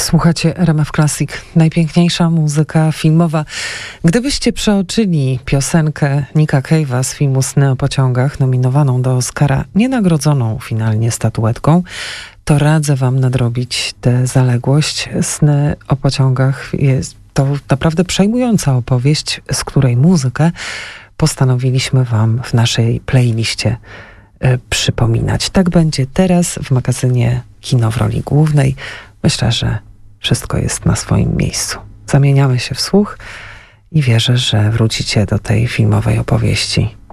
Słuchacie RMF Classic, najpiękniejsza muzyka filmowa. Gdybyście przeoczyli piosenkę Nicka Cave'a z filmu Sny o pociągach, nominowaną do Oscara, nienagrodzoną finalnie statuetką, to radzę wam nadrobić tę zaległość. Sny o pociągach to naprawdę przejmująca opowieść, z której muzykę postanowiliśmy wam w naszej playliście przypominać. Tak będzie teraz w magazynie Kino w roli głównej. Myślę, że wszystko jest na swoim miejscu. Zamieniamy się w słuch i wierzę, że wrócicie do tej filmowej opowieści